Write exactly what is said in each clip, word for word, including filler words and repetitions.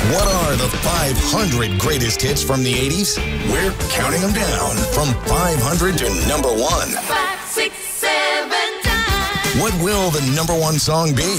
What are the five hundred greatest hits from the eighties? We're counting them down from five hundred to number one. Five, six, seven times. What will the number one song be?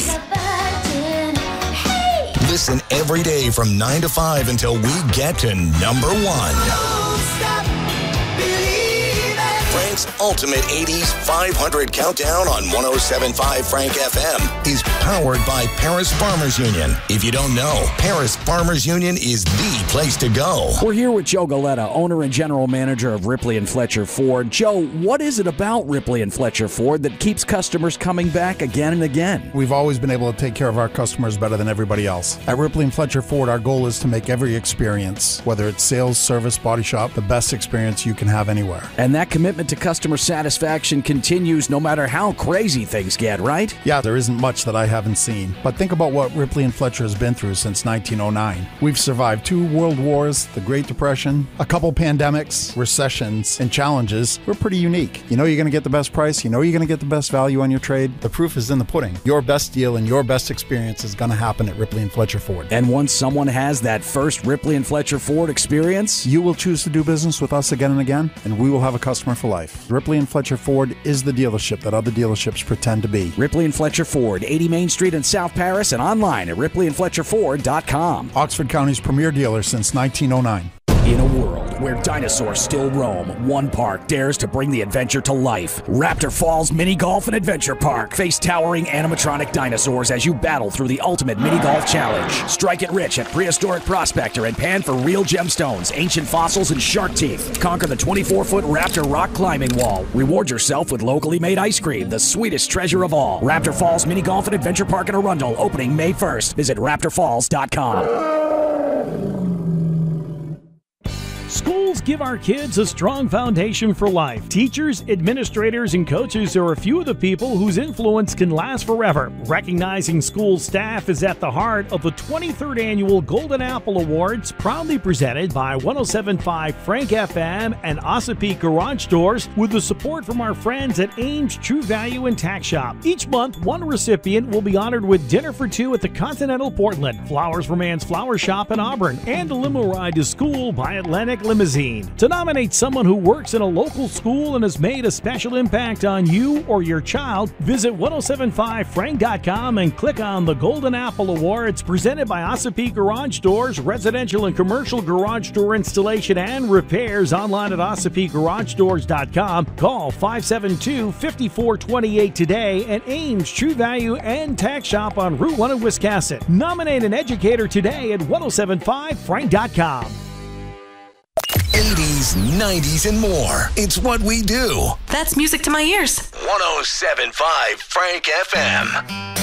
Hey. Listen every day from nine to five until we get to number one. Don't stop believing. Frank's Ultimate eighties five hundred Countdown on one oh seven point five Frank F M is powered by Paris Farmers Union. If you don't know, Paris Farmers Union is the place to go. We're here with Joe Galetta, owner and general manager of Ripley and Fletcher Ford. Joe, what is it about Ripley and Fletcher Ford that keeps customers coming back again and again? We've always been able to take care of our customers better than everybody else. At Ripley and Fletcher Ford, our goal is to make every experience, whether it's sales, service, body shop, the best experience you can have anywhere. And that commitment to customer satisfaction continues no matter how crazy things get, right? Yeah, there isn't much that I haven't seen. But think about what Ripley and Fletcher has been through since nineteen oh nine. We've survived two world wars, the Great Depression, a couple pandemics, recessions, and challenges. We're pretty unique. You know you're going to get the best price. You know you're going to get the best value on your trade. The proof is in the pudding. Your best deal and your best experience is going to happen at Ripley and Fletcher Ford. And once someone has that first Ripley and Fletcher Ford experience, You will choose to do business with us again and again, and we will have a customer for life. Ripley and Fletcher Ford is the dealership that other dealerships pretend to be. Ripley and Fletcher Ford, eighty Main Street in South Paris, and online at ripley and fletcher ford dot com. Oxford County's premier dealer since nineteen oh nine. In a world where dinosaurs still roam, one park dares to bring the adventure to life. Raptor Falls Mini Golf and Adventure Park. Face towering animatronic dinosaurs as you battle through the ultimate mini golf challenge. Strike it rich at Prehistoric Prospector and pan for real gemstones, ancient fossils, and shark teeth. Conquer the twenty-four foot Raptor rock climbing wall. Reward yourself with locally made ice cream, the sweetest treasure of all. Raptor Falls Mini Golf and Adventure Park in Arundel, opening May first. Visit raptor falls dot com. Schools give our kids a strong foundation for life. Teachers, administrators, and coaches are a few of the people whose influence can last forever. Recognizing school staff is at the heart of the twenty-third Annual Golden Apple Awards, proudly presented by one oh seven point five Frank F M and Ossipee Garage Doors, with the support from our friends at Ames True Value and Tax Shop. Each month, one recipient will be honored with dinner for two at the Continental Portland, Flowers for Man's Flower Shop in Auburn, and a limo ride to school by Atlantic Limousine. To nominate someone who works in a local school and has made a special impact on you or your child, visit one oh seven point five frank dot com and click on the Golden Apple Awards, presented by Ossipee Garage Doors, residential and commercial garage door installation and repairs, online at ossipee garage doors dot com. Call five seven two, five four two eight today, and Ames True Value and Tax Shop on Route one in Wiscasset. Nominate an educator today at one oh seven point five frank dot com. eighties, nineties, and more. It's what we do. That's music to my ears. one oh seven point five Frank F M.